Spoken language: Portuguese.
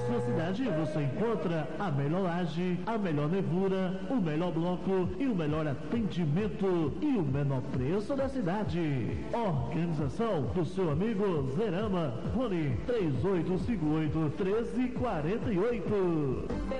sua cidade você encontra a melhor laje, a melhor nevura, o melhor bloco e o melhor atendimento e o menor preço da cidade. Organização do seu amigo Zerama. Fone 3858-1348.